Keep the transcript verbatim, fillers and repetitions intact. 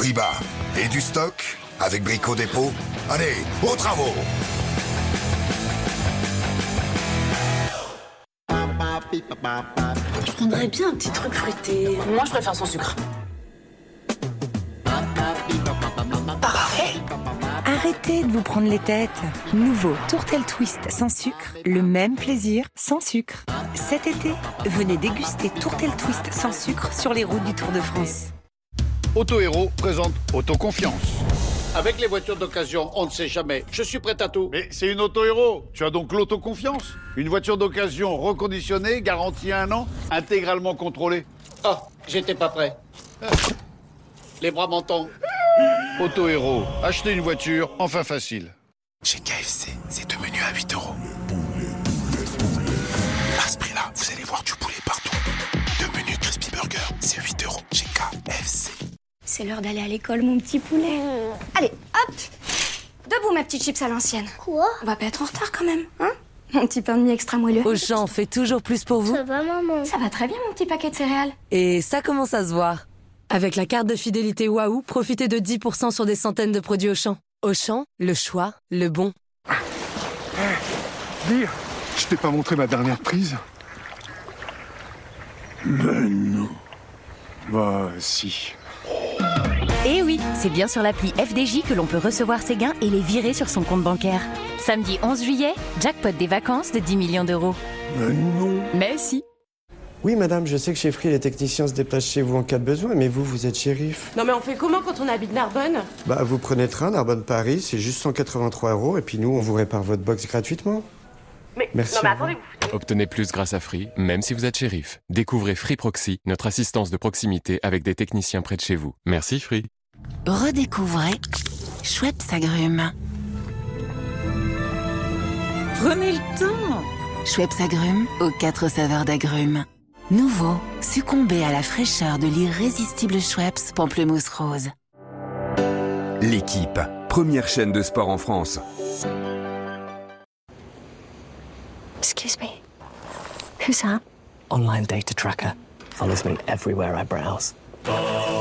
Prix bas et du stock avec Brico Dépôt. Allez, aux travaux. Je prendrais bien un petit truc fruité. Moi, je préfère sans sucre. Parfait. Arrêtez de vous prendre les têtes. Nouveau Tourtel Twist sans sucre, le même plaisir sans sucre. Cet été, venez déguster Tourtel Twist sans sucre sur les routes du Tour de France. Auto Héros présente Autoconfiance. Avec les voitures d'occasion, on ne sait jamais. Je suis prêt à tout. Mais c'est une Auto Héros. Tu as donc l'autoconfiance. Une voiture d'occasion reconditionnée, garantie un an, intégralement contrôlée. Oh, j'étais pas prêt. Les bras m'en tombent. Auto Héros, achetez une voiture, enfin facile. Chez K F C, c'est deux menus à huit euros. À ce prix-là, vous allez voir du poulet partout. Deux menus Crispy Burger, c'est huit euros chez K F C. C'est l'heure d'aller à l'école, mon petit poulet. Allez, hop! Debout, ma petite chips à l'ancienne. Quoi? On va pas être en retard quand même, hein? Mon petit pain de mie extra moelleux. Auchan fait toujours plus pour vous. Ça va, maman? Ça va très bien, mon petit paquet de céréales. Et ça commence à se voir. Avec la carte de fidélité Waouh, profitez de dix pour cent sur des centaines de produits Auchan. Auchan, le choix, le bon. Dire, je t'ai pas montré ma dernière prise? Ben non. Bah si. Eh oui, c'est bien sur l'appli F D J que l'on peut recevoir ses gains et les virer sur son compte bancaire. Samedi onze juillet, jackpot des vacances de dix millions d'euros. Ben non. Mais si. Oui, madame, je sais que chez Free, les techniciens se déplacent chez vous en cas de besoin, mais vous, vous êtes shérif. Non mais on fait comment quand on habite Narbonne? Bah, vous prenez le train, Narbonne-Paris, c'est juste cent quatre-vingt-trois euros, et puis nous, on vous répare votre box gratuitement. Mais, Merci. non mais attendez, vous foutez... Obtenez plus grâce à Free, même si vous êtes shérif. Découvrez Free Proxy, notre assistance de proximité avec des techniciens près de chez vous. Merci Free. Redécouvrez Schweppes Agrumes. Prenez le temps. Schweppes Agrumes aux quatre saveurs d'agrumes. Nouveau, succombez à la fraîcheur de l'irrésistible Schweppes Pamplemousse Rose. L'équipe, première chaîne de sport en France. Excuse me. Who's that? Online data tracker follows me everywhere I browse.